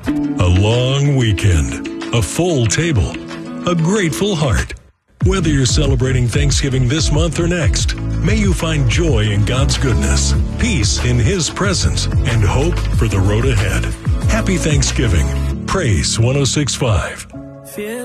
A long weekend, a full table, a grateful heart. Whether you're celebrating Thanksgiving this month or next, may you find joy in God's goodness, peace in His presence, and hope for the road ahead. Happy Thanksgiving. Praise 106.5.